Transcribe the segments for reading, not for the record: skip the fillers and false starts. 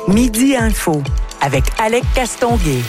Midi Info avec Alec Castonguay.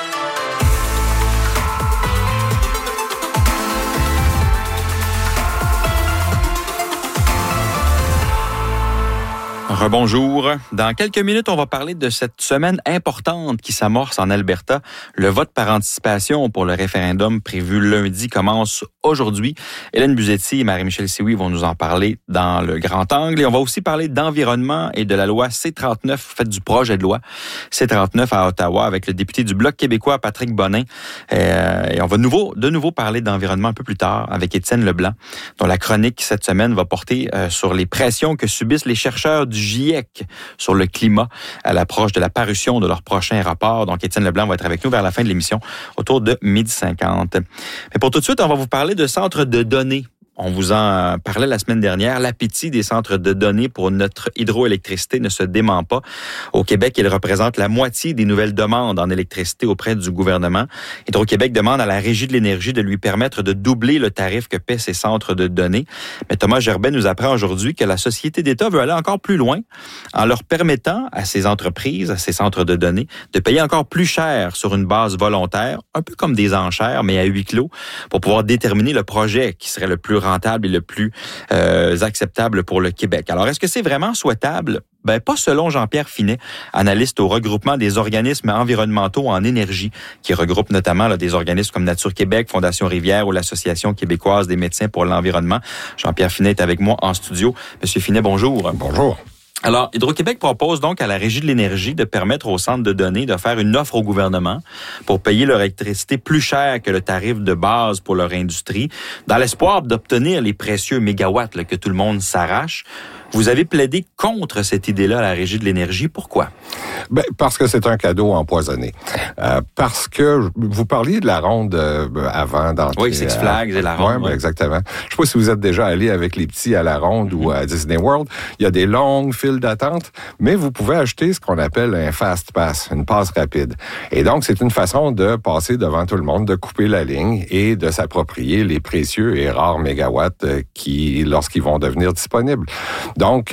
Rebonjour. Dans quelques minutes, on va parler de cette semaine importante qui s'amorce en Alberta. Le vote par anticipation pour le référendum prévu lundi commence aujourd'hui. Hélène Buzetti et Marie-Michel Sioui vont nous en parler dans le grand angle. Et on va aussi parler d'environnement et de la loi C-39, faite du projet de loi C-39 à Ottawa avec le député du Bloc québécois, Patrick Bonin. Et on va de nouveau parler d'environnement un peu plus tard avec Étienne Leblanc, dont la chronique cette semaine va porter sur les pressions que subissent les chercheurs du GIEC sur le climat à l'approche de la parution de leur prochain rapport. Donc, Étienne Leblanc va être avec nous vers la fin de l'émission, autour de 12h50. Mais pour tout de suite, on va vous parler de centres de données. On vous en parlait la semaine dernière. L'appétit des centres de données pour notre hydroélectricité ne se dément pas. Au Québec, il représente la moitié des nouvelles demandes en électricité auprès du gouvernement. Hydro-Québec demande à la Régie de l'énergie de lui permettre de doubler le tarif que paient ces centres de données. Mais Thomas Gerbet nous apprend aujourd'hui que la Société d'État veut aller encore plus loin en leur permettant à ces entreprises, à ces centres de données, de payer encore plus cher sur une base volontaire, un peu comme des enchères, mais à huis clos, pour pouvoir déterminer le projet qui serait le plus rentable et le plus acceptable pour le Québec. Alors, est-ce que c'est vraiment souhaitable? Ben, pas selon Jean-Pierre Finet, analyste au regroupement des organismes environnementaux en énergie, qui regroupe notamment des organismes comme Nature Québec, Fondation Rivière ou l'Association québécoise des médecins pour l'environnement. Jean-Pierre Finet est avec moi en studio. Monsieur Finet, bonjour. Bonjour. Alors, Hydro-Québec propose donc à la Régie de l'énergie de permettre aux centres de données de faire une offre au gouvernement pour payer leur électricité plus cher que le tarif de base pour leur industrie, dans l'espoir d'obtenir les précieux mégawatts que tout le monde s'arrache. Vous avez plaidé contre cette idée-là à la Régie de l'énergie. Pourquoi? Ben, parce que c'est un cadeau empoisonné. Parce que vous parliez de la ronde avant d'entrer. Oui, Six Flags et la ronde. Oui, ben, exactement. Je sais pas si vous êtes déjà allé avec les petits à la ronde ou à Disney World. Il y a des longues files d'attente, mais vous pouvez acheter ce qu'on appelle un fast pass, une passe rapide. Et donc, c'est une façon de passer devant tout le monde, de couper la ligne et de s'approprier les précieux et rares mégawatts lorsqu'ils vont devenir disponibles. Donc,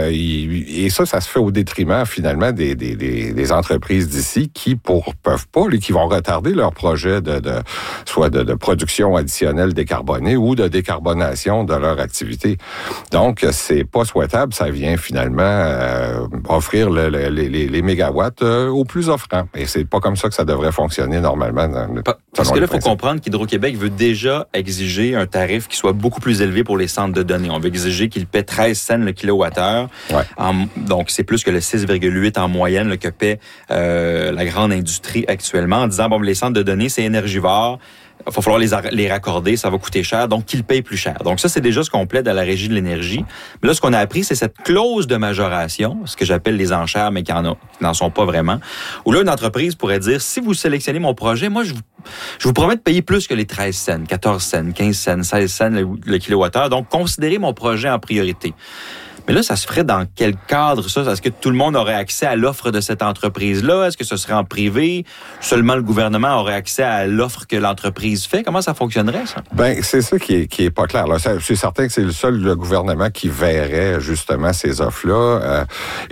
et ça se fait au détriment, finalement, des entreprises d'ici qui peuvent pas, qui vont retarder leur projet soit de production additionnelle décarbonée ou de décarbonation de leur activité. Donc, c'est pas souhaitable. Ça vient finalement offrir les mégawatts aux plus offrants. Et c'est pas comme ça que ça devrait fonctionner normalement. Parce que là, il faut comprendre qu'Hydro-Québec veut déjà exiger un tarif qui soit beaucoup plus élevé pour les centres de données. On veut exiger qu'ils paient 13 cents le kilowattheure. Ouais. Donc, c'est plus que le 6,8 en moyenne que paie la grande industrie actuellement, en disant, bon, les centres de données, c'est énergivore. Il va falloir les raccorder, ça va coûter cher, donc qu'ils payent plus cher. Donc ça, c'est déjà ce qu'on plaide à la Régie de l'énergie. Mais là, ce qu'on a appris, c'est cette clause de majoration, ce que j'appelle les enchères, mais qui n'en sont pas vraiment, où là, une entreprise pourrait dire, si vous sélectionnez mon projet, moi, je vous promets de payer plus que les 13 cents, 14 cents, 15 cents, 16 cents le kilowattheure, donc considérez mon projet en priorité. Mais là, ça se ferait dans quel cadre, ça? Est-ce que tout le monde aurait accès à l'offre de cette entreprise-là? Est-ce que ce serait en privé? Seulement le gouvernement aurait accès à l'offre que l'entreprise fait? Comment ça fonctionnerait, ça? Ben, c'est ça qui est pas clair. Là, c'est certain que c'est le gouvernement qui verrait justement ces offres-là.